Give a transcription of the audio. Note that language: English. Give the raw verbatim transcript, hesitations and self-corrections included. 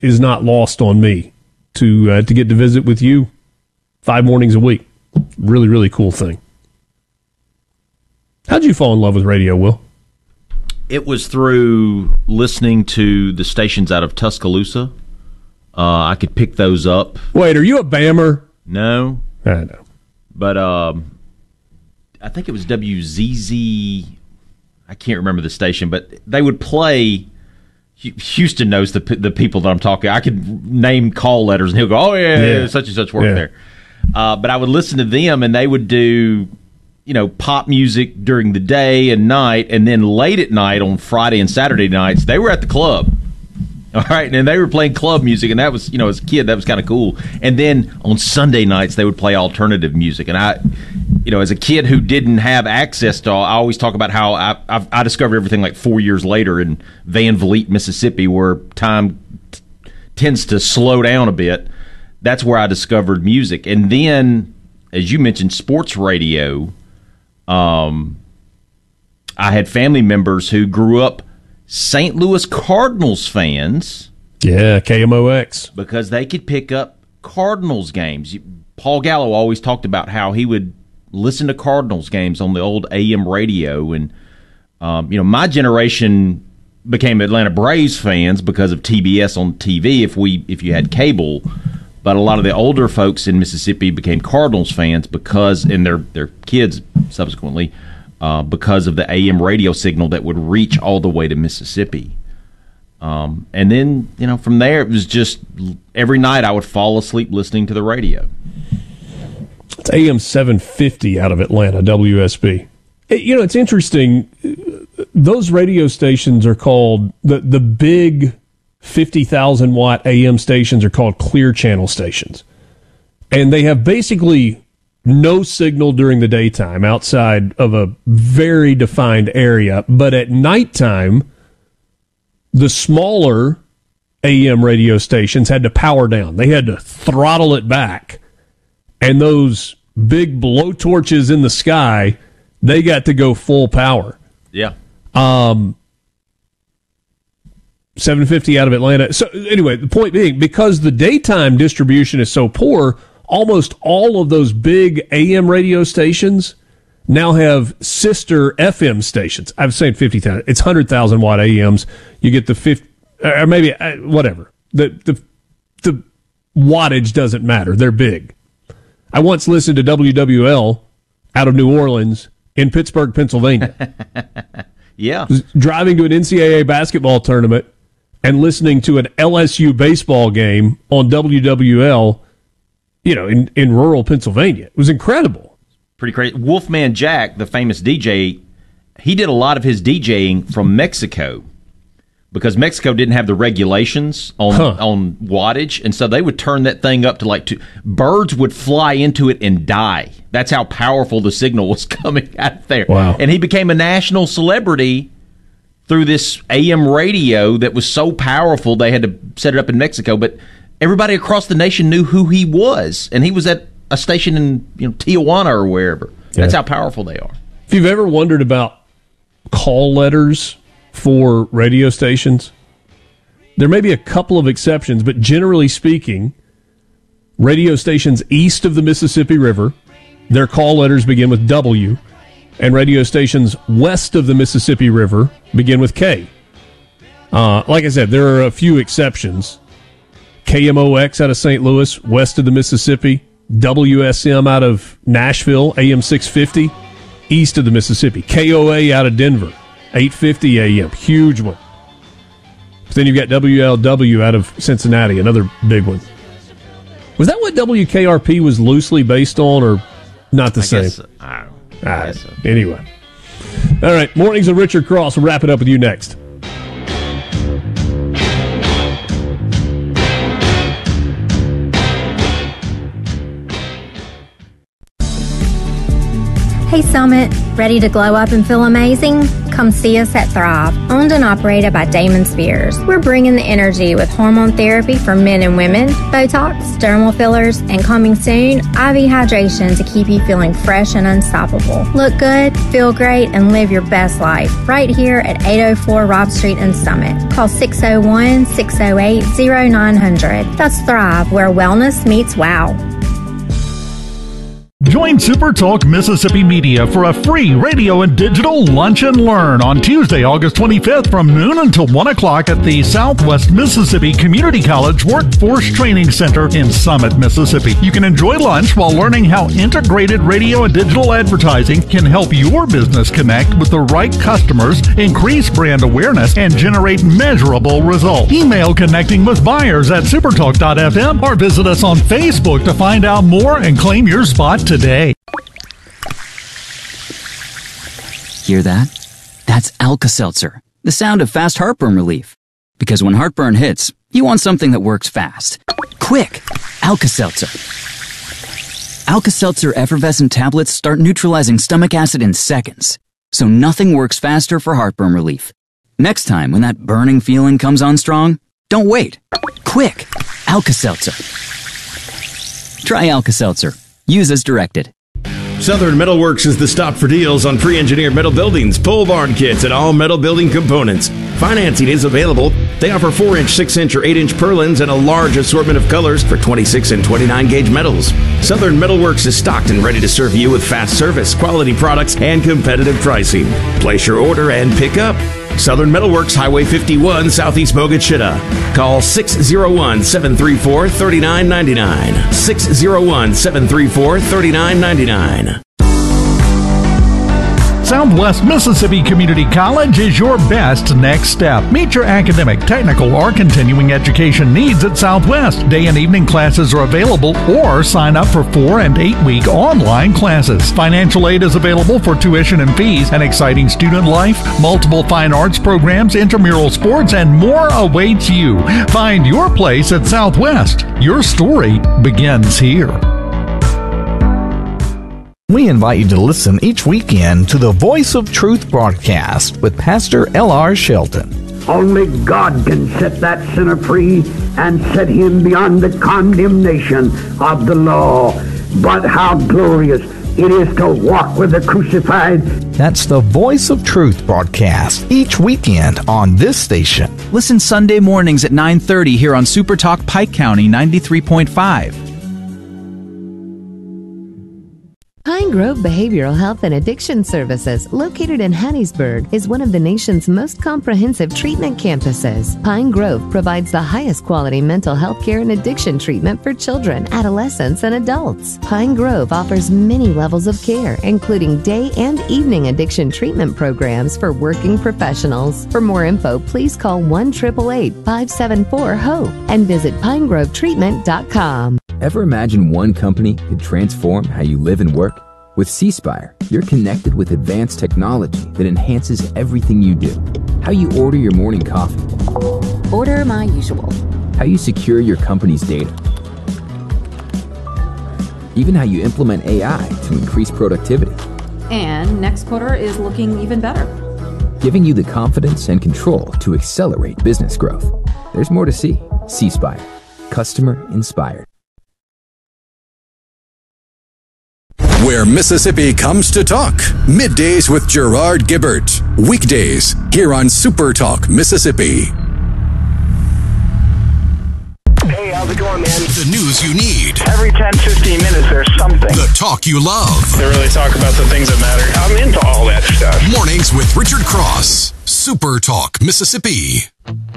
is not lost on me to uh, to get to visit with you five mornings a week. Really, really cool thing. How'd you fall in love with radio, Will? It was through listening to the stations out of Tuscaloosa. Uh, I could pick those up. Wait, are you a Bammer? No. I know. But um, I think it was W Z Z. I can't remember the station, but they would play. Houston knows the the people that I'm talking. I could name call letters, and he'll go, "Oh yeah, yeah, yeah. such and such work yeah. there." Uh, but I would listen to them, and they would do, you know, pop music during the day and night, and then late at night on Friday and Saturday nights, they were at the club. All right, and they were playing club music, and that was, you know, as a kid, that was kind of cool. And then on Sunday nights, they would play alternative music. And I, you know, as a kid who didn't have access to all, I always talk about how I, I, I discovered everything like four years later in Van Vliet, Mississippi, where time t- tends to slow down a bit. That's where I discovered music. And then, as you mentioned, sports radio. Um, I had family members who grew up Saint Louis Cardinals fans. Yeah, K M O X. Because they could pick up Cardinals games. Paul Gallo always talked about how he would listen to Cardinals games on the old A M radio. And, um, you know, my generation became Atlanta Braves fans because of T B S on T V if we if you had cable. But a lot of the older folks in Mississippi became Cardinals fans because, and their, their kids subsequently, Uh, because of the A M radio signal that would reach all the way to Mississippi. Um, and then, you know, from there, it was just every night I would fall asleep listening to the radio. It's A M seven fifty out of Atlanta, W S B. It, you know, it's interesting. Those radio stations are called, the, the big fifty thousand watt A M stations are called clear channel stations. And they have basically no signal during the daytime outside of a very defined area, but at nighttime, the smaller A M radio stations had to power down. They had to throttle it back. And those big blowtorches in the sky, they got to go full power. Yeah. Um, seven fifty out of Atlanta. So anyway, the point being, because the daytime distribution is so poor, almost all of those big A M radio stations now have sister F M stations. I'm saying fifty thousand. It's one hundred thousand watt A Ms. You get the fifty, or maybe, whatever. The, the, the wattage doesn't matter. They're big. I once listened to W W L out of New Orleans in Pittsburgh, Pennsylvania. Yeah. Driving to an N C double A basketball tournament and listening to an L S U baseball game on W W L, you know, in, in rural Pennsylvania. It was incredible. Pretty crazy. Wolfman Jack, the famous D J, he did a lot of his DJing from Mexico because Mexico didn't have the regulations on huh. on wattage, and so they would turn that thing up to like two. Birds would fly into it and die. That's how powerful the signal was coming out there. Wow. And he became a national celebrity through this A M radio that was so powerful they had to set it up in Mexico, but everybody across the nation knew who he was, and he was at a station in, you know, Tijuana or wherever. Yeah. That's how powerful they are. If you've ever wondered about call letters for radio stations, there may be a couple of exceptions, but generally speaking, radio stations east of the Mississippi River, their call letters begin with W, and radio stations west of the Mississippi River begin with K. Uh, like I said, there are a few exceptions. K M O X out of Saint Louis, west of the Mississippi. W S M out of Nashville, A M six fifty, east of the Mississippi. K O A out of Denver, eight fifty A M, huge one. But then you've got W L W out of Cincinnati, another big one. Was that what W K R P was loosely based on, or not the I same? Guess, I don't know. I guess so. Anyway. All right, Mornings of Richard Cross. We'll wrap it up with you next. Hey Summit, ready to glow up and feel amazing? Come see us at Thrive, owned and operated by Damon Spears. We're bringing the energy with hormone therapy for men and women, Botox, dermal fillers, and coming soon, I V hydration to keep you feeling fresh and unstoppable. Look good, feel great, and live your best life right here at eight oh four Robb Street in Summit. Call six oh one, six oh eight, oh nine hundred. That's Thrive, where wellness meets wow. Join Super Talk Mississippi Media for a free radio and digital lunch and learn on Tuesday, August twenty-fifth from noon until one o'clock at the Southwest Mississippi Community College Workforce Training Center in Summit, Mississippi. You can enjoy lunch while learning how integrated radio and digital advertising can help your business connect with the right customers, increase brand awareness, and generate measurable results. Email connecting with buyers at supertalk dot f m or visit us on Facebook to find out more and claim your spot today. Hear that? That's Alka-Seltzer, the sound of fast heartburn relief. Because when heartburn hits, you want something that works fast. Quick! Alka-Seltzer. Alka-Seltzer effervescent tablets start neutralizing stomach acid in seconds, so nothing works faster for heartburn relief. Next time when that burning feeling comes on strong, don't wait. Quick! Alka-Seltzer. Try Alka-Seltzer. Use as directed. Southern Metalworks is the stop for deals on pre-engineered metal buildings, pole barn kits, and all metal building components. Financing is available. They offer four inch, six inch, or eight inch purlins and a large assortment of colors for twenty-six and twenty-nine gauge metals. Southern Metalworks is stocked and ready to serve you with fast service, quality products, and competitive pricing. Place your order and pick up. Southern Metalworks, Highway fifty-one, Southeast Bogachita. Call six oh one, seven three four, three nine nine nine. six oh one, seven three four, three nine nine nine. Southwest Mississippi Community College is your best next step. Meet your academic, technical, or continuing education needs at Southwest. Day and evening classes are available, or sign up for four and eight week online classes. Financial aid is available for tuition and fees, an exciting student life, multiple fine arts programs, intramural sports, and more awaits you. Find your place at Southwest. Your story begins here. We invite you to listen each weekend to the Voice of Truth broadcast with Pastor L R Shelton. Only God can set that sinner free and set him beyond the condemnation of the law. But how glorious it is to walk with the crucified. That's the Voice of Truth broadcast each weekend on this station. Listen Sunday mornings at nine thirty here on Super Talk Pike County ninety-three point five. Pine Grove Behavioral Health and Addiction Services, located in Hattiesburg, is one of the nation's most comprehensive treatment campuses. Pine Grove provides the highest quality mental health care and addiction treatment for children, adolescents, and adults. Pine Grove offers many levels of care, including day and evening addiction treatment programs for working professionals. For more info, please call one eight eight eight, five seven four, HOPE and visit pine grove treatment dot com. Ever imagine one company could transform how you live and work? With C Spire, you're connected with advanced technology that enhances everything you do. How you order your morning coffee. Order my usual. How you secure your company's data. Even how you implement A I to increase productivity. And next quarter is looking even better. Giving you the confidence and control to accelerate business growth. There's more to see. C Spire. Customer inspired. Where Mississippi comes to talk. Middays with Gerard Gibbert. Weekdays here on Super Talk Mississippi. Hey, how's it going, man? The news you need. Every ten, fifteen minutes, there's something. The talk you love. They really talk about the things that matter. I'm into all that stuff. Mornings with Richard Cross. Super Talk Mississippi.